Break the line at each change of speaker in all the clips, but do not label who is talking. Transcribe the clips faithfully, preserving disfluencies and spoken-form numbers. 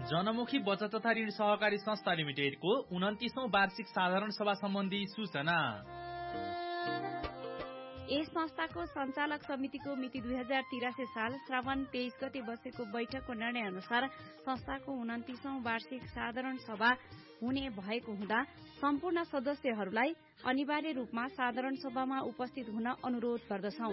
जनमुखी बचत तथा ऋण सहकारी संस्था लिमिटेडको उन्तिसौं वार्षिक साधारण सभा सम्बन्धी सूचना।
यस संस्थाको सञ्चालक समितिको मिति दुई हजार तिरासी साल श्रावण तेइस गते बसेको बैठकको निर्णय अनुसार संस्थाको उन्तिसौं वार्षिक साधारण सभा हुने भएको हुँदा सम्पूर्ण सदस्यहरूलाई अनिवार्य रूपमा साधारण सभामा उपस्थित हुन अनुरोध गर्दछौं।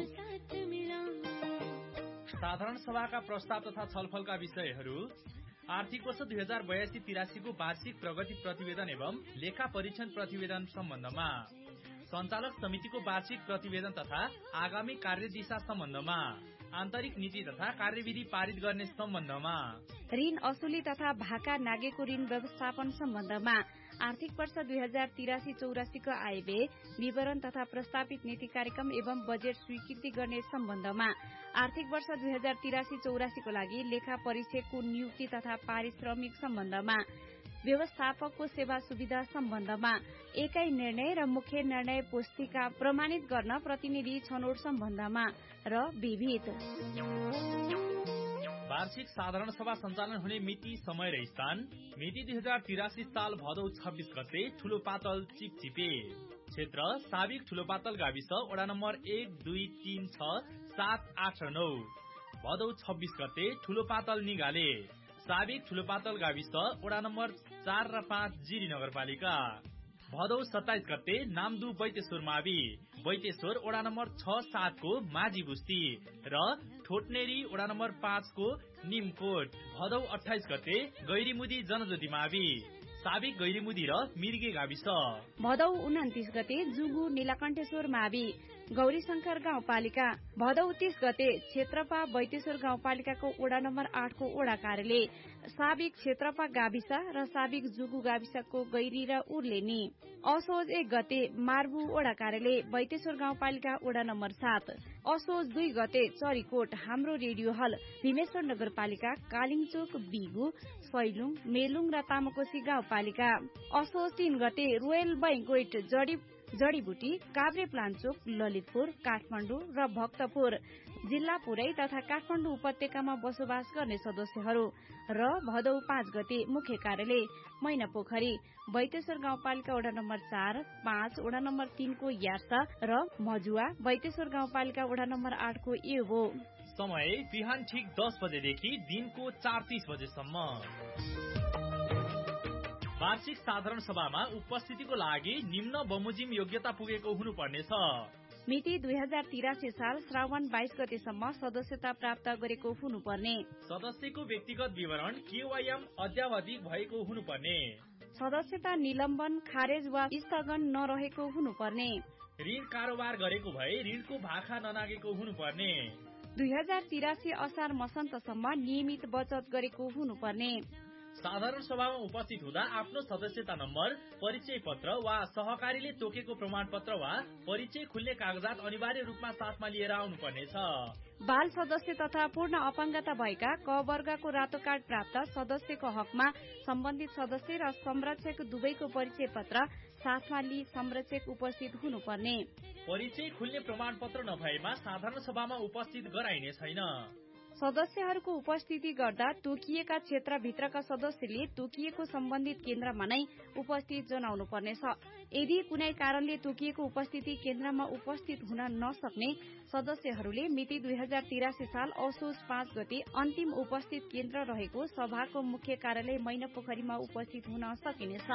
साधारण सभाका प्रस्ताव तथा छलफलका विषयहरू आर्थिक वर्ष दुई हजार बयासी तिरासीको वार्षिक प्रगति प्रतिवेदन एवं लेखा परीक्षण प्रतिवेदन सम्बन्धमा, सञ्चालक समितिको वार्षिक प्रतिवेदन तथा आगामी कार्यदिशा सम्बन्धमा, आन्तरिक नीति तथा कार्यविधि पारित गर्ने सम्बन्धमा,
ऋण असुली तथा भाका नागेको ऋण व्यवस्थापन सम्बन्धमा, आर्थिक वर्ष दुई हजार तिरासी चौरासीको आयव्यय विवरण तथा प्रस्तावित नीति कार्यक्रम एवं बजेट स्वीकृति गर्ने सम्बन्धमा, आर्थिक वर्ष दुई हजार तिरासी चौरासीको लागि लेखा परीक्षकको नियुक्ति तथा पारिश्रमिक सम्बन्धमा, व्यवस्थापकको सेवा सुविधा सम्बन्धमा, एकै निर्णय र मुख्य निर्णय पुस्तिका प्रमाणित गर्न प्रतिनिधि छनौट सम्बन्धमा र विविध।
वार्षिक साधारण सभा सञ्चालन हुने मिति, समय र स्थान मिति दुई हजार तिरासी साल भदौ छब्बीस गते ठूलो पातल चिपचिपे, क्षेत्र साबिक ठूलो पातल गाविस, वडा नम्बर एक दुई तीन छ सात आठ र नौ, भदौ छब्बीस गते ठूलो पातल निगाले, साबिक ठूलो पातल गाविस, वडा नम्बर चार र पाँच जिरी नगरपालिका, भदौ सत्ताइस गते नामदु बैतेश्वर मावि, बैतेश्वर वडा नम्बर छ सात को माझी बुस्ती र ठोटनेरी वडा नम्बर पाँच को निमकोट, भदौ अठाइस गते गैरीमुदी जनज्योति मावि, साबिक गैरीमुदी र मिर्गे गाविस,
भदौ उन्तिस गते जुगु नीलकण्ठेश्वर मावि, गौरी शंकर गाउँपालिका, भदौ तीस गते क्षेत्रपा बैतेश्वर गाउँपालिकाको वडा नम्बर आठ को वडा कार्यालय, साबिक क्षेत्रपा गाविस र साबिक जुगु गाविसको गैरी र उर्लेनी, असोज एक गते मार्बु वडा कार्यालय, बैतेश्वर गाउँपालिका वडा नम्बर सात, असोज दुई गते चरीकोट हाम्रो रेडियो हल, भीमेश्वर नगरपालिका, कालिङचोक बिगु, सैलुङ, मेलुङ र तामाकोशी गाउँपालिका, असोज तीन गते रोयल बैंक्वेट जडी जडीबुटी, काभ्रे प्लान्चोक, ललितपुर, काठमाडौँ र भक्तपुर जिल्ला पुरै तथा काठमाडौँ उपत्यकामा बसोबास गर्ने सदस्यहरू र भदौ पाँच गते मुख्य कार्यालय मैनापोखरी, बैतेश्वर गाउँपालिका वडा नम्बर चार, पाँच, वडा नम्बर तीन को यार्सा र मजुवा, बैतेश्वर गाउँपालिका वडा नम्बर आठ को एवो।
समय बिहान ठिक दस बजेदेखि दिनको चार तीस बजेसम्म। वार्षिक साधारण सभामा उपस्थितिको लागि निम्न बमोजिम योग्यता पुगेको हुनुपर्नेछ।
मिति दुई हजार तिरासी साल श्रावण बाइस गतेसम्म सदस्यता प्राप्त गरेको हुनुपर्ने,
सदस्यको व्यक्तिगत विवरण केवाईएम अद्यावधिक भएको हुनुपर्ने,
सदस्यता निलम्बन, खारेज वा स्थगन नरहेको हुनुपर्ने,
ऋण कारोबार गरेको भए ऋणको भाखा ननागेको हुनुपर्ने,
दुई हजार तिरासी असार मसन्तसम्म नियमित बचत गरेको हुनुपर्ने,
साधारण सभामा उपस्थित हुँदा आफ्नो सदस्यता नम्बर, परिचय पत्र वा सहकारीले तोकेको प्रमाण पत्र वा परिचय खुल्ने कागजात अनिवार्य रूपमा साथमा लिएर आउनुपर्नेछ।
बाल सदस्य तथा पूर्ण अपाङ्गता भएका क वर्गको रातो कार्ड प्राप्त सदस्यको हकमा सम्बन्धित सदस्य र संरक्षक दुवैको परिचय पत्र साथमा लिई संरक्षक उपस्थित हुनुपर्ने,
परिचय खुल्ने प्रमाण पत्र नभएमा साधारण सभामा उपस्थित गराइने छैन।
सदस्यहरूको उपस्थिति गर्दा तोकिएका क्षेत्रभित्रका सदस्यले तोकिएको सम्बन्धित केन्द्रमा नै उपस्थित जनाउनु पर्नेछ। यदि कुनै कारणले तोकिएको उपस्थिति केन्द्रमा उपस्थित हुन नसक्ने सदस्यहरूले मिति दुई हजार तिरासी साल असोज पाँच गते अन्तिम उपस्थित केन्द्र रहेको सभाको मुख्य कार्यालय मैनापोखरीमा उपस्थित हुन सकिनेछ।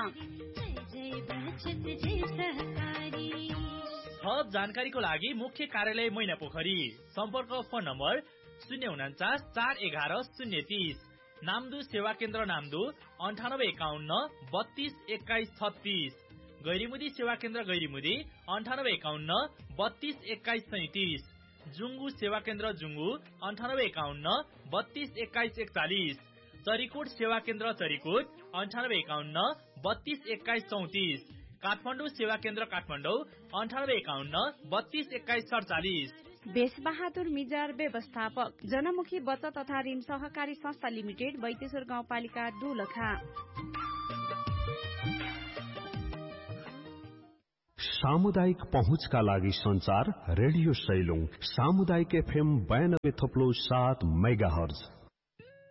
थप जानकारीको लागि मुख्य कार्यालय मैनापोखरी, सम्पर्क फोन नम्बर शून्य उन्चास चार एघार शून्य तीस, नामदु सेवा केन्द्र नामदु अन्ठानब्बे एकाउन्न बत्तीस एक्काइस छत्तीस, गैरीमुदी सेवा केन्द्र गैरीमुदी अन्ठानब्बे एकाउन्न बत्तीस एक्काइस सैतिस, जुङ्गु सेवा केन्द्र जुङ्गु अन्ठानब्बे एकाउन्न बत्तीस एक्काइस एकचालिस, चरीकोट सेवा केन्द्र चरीकोट अन्ठानब्बे एकाउन्न बत्तीस एक्काइस चौतिस, काठमाडौँ सेवा केन्द्र काठमाडौँ अन्ठानब्बे एकाउन्न बत्तीस एक्काइस सडचालिस।
बेसबहादुर मिजार व्यवस्थापक, जनमुखी बचत तथा ऋण सहकारी संस्था लिमिटेड, बैतेश्वर गाउँपालिका दोलखा।
सामुदायिक पहुँचका लागि संचार रेडियो सैलुङ, सामुदायिक एफएम बयानब्बे थप्लो सात मेगा हर्ज।